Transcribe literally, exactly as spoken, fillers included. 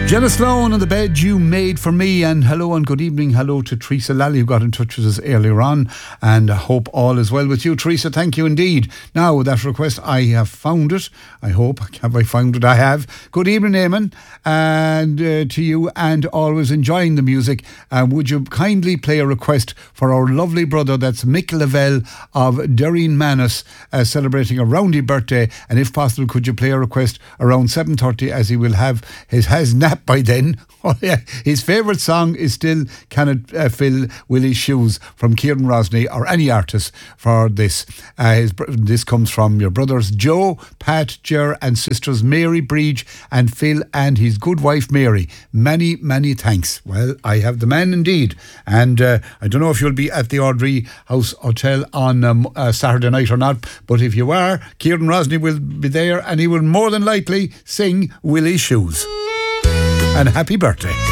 Jenna Sloan on the bed you made for me, and hello and good evening. Hello to Teresa Lally, who got in touch with us earlier on, and I hope all is well with you, Teresa. Thank you indeed. Now, with that request, I have found it. I hope. Have I found it? I have. Good evening, Eamon, and uh, to you, and always enjoying the music. Uh, would you kindly play a request for our lovely brother, that's Mick Lavelle of Derreen Manus, uh, celebrating a roundy birthday, and if possible, could you play a request around seven thirty, as he will have his has nap by then. Oh yeah, his favourite song is still Can It uh, Fill Willie's Shoes from Kieran Rosny, or any artist for this. Uh, his, this comes from your brothers Joe, Pat, Ger and sisters Mary, Breege and Phil, and his good wife Mary. Many, many thanks. Well, I have the man indeed. And uh, I don't know if you'll be at the Audrey House Hotel on um, uh, Saturday night or not, but if you are, Kieran Rosny will be there, and he will more than likely sing Willie's Shoes. And happy birthday.